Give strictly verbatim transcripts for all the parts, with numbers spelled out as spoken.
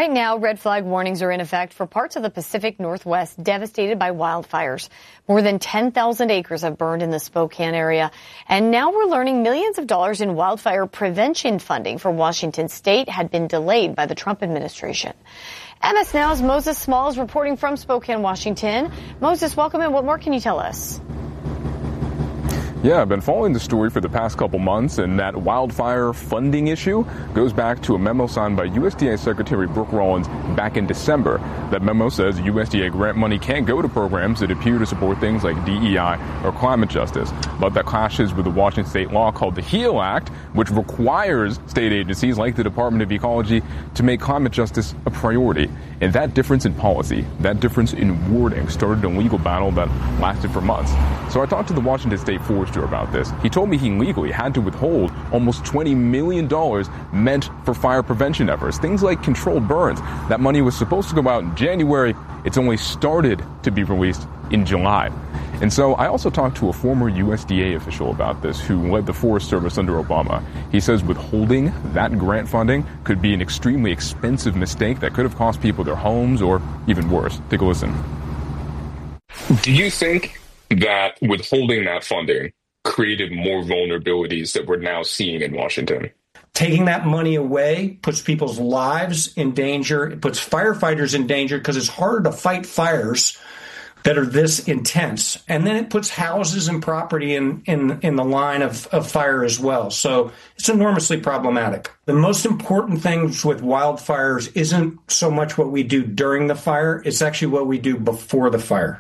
Right now, red flag warnings are in effect for parts of the Pacific Northwest devastated by wildfires. More than ten thousand acres have burned in the Spokane area. And now we're learning millions of dollars in wildfire prevention funding for Washington state had been delayed by the Trump administration. M S Now's Moses Small is reporting from Spokane, Washington. Moses, welcome in. What more can you tell us? Yeah, I've been following the story for the past couple months, and that wildfire funding issue goes back to a memo signed by U S D A Secretary Brooke Rollins back in December. That memo says U S D A grant money can't go to programs that appear to support things like D E I or climate justice. But that clashes with the Washington state law called the HEAL Act, which requires state agencies like the Department of Ecology to make climate justice a priority. And that difference in policy, that difference in wording started a legal battle that lasted for months. So I talked to the Washington State Forester about this. He told me he legally had to withhold almost twenty million dollars meant for fire prevention efforts, things like controlled burns. That money was supposed to go out in January. It's only started to be released in July. And so I also talked to a former U S D A official about this who led the Forest Service under Obama. He says withholding that grant funding could be an extremely expensive mistake that could have cost people their homes or even worse. Take a listen. Do you think that withholding that funding created more vulnerabilities that we're now seeing in Washington? Taking that money away puts people's lives in danger. It puts firefighters in danger because it's harder to fight fires that are this intense. And then it puts houses and property in, in, in the line of, of fire as well. So it's enormously problematic. The most important things with wildfires isn't so much what we do during the fire. It's actually what we do before the fire.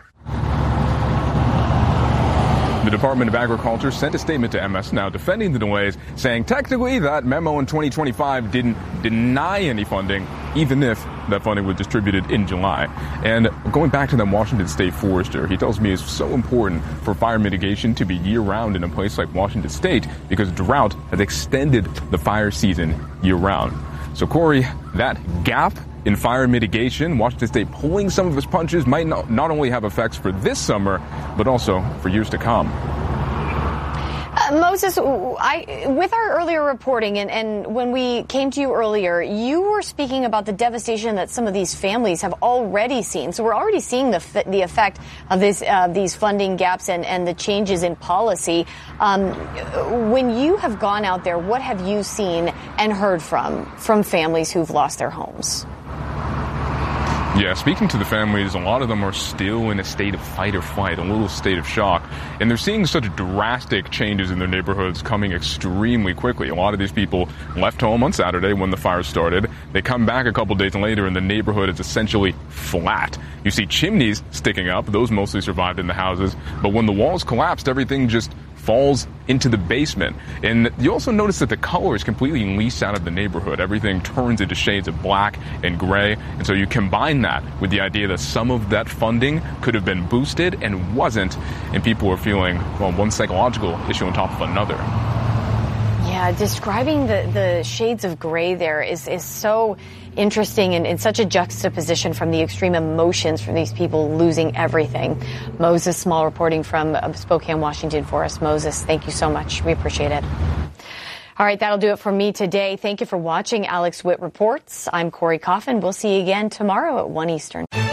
The Department of Agriculture sent a statement to M S Now defending the delays, saying technically that memo in twenty twenty-five didn't deny any funding, even if that funding was distributed in July. And going back to the Washington State Forester, he tells me it's so important for fire mitigation to be year-round in a place like Washington State because drought has extended the fire season year-round. So, Corey, that gap in fire mitigation, Washington State pulling some of its punches, might not, not only have effects for this summer, but also for years to come. Uh, Moses, I, with our earlier reporting and, and when we came to you earlier, you were speaking about the devastation that some of these families have already seen. So we're already seeing the the effect of this, uh, these funding gaps and, and the changes in policy. Um, when you have gone out there, what have you seen and heard from from families who've lost their homes? Yeah, speaking to the families, a lot of them are still in a state of fight or flight, a little state of shock. And they're seeing such drastic changes in their neighborhoods coming extremely quickly. A lot of these people left home on Saturday when the fire started. They come back a couple days later and the neighborhood is essentially flat. You see chimneys sticking up. Those mostly survived in the houses. But when the walls collapsed, everything just falls into the basement. And you also notice that the color is completely leased out of the neighborhood. Everything turns into shades of black and gray. And so you combine that with the idea that some of that funding could have been boosted and wasn't. And people are feeling, well, one psychological issue on top of another. Yeah, describing the, the shades of gray there is, is so interesting and, and such a juxtaposition from the extreme emotions from these people losing everything. Moses Small reporting from Spokane, Washington for us. Moses, thank you so much. We appreciate it. All right, that'll do it for me today. Thank you for watching Alex Witt Reports. I'm Corey Coffin. We'll see you again tomorrow at one Eastern.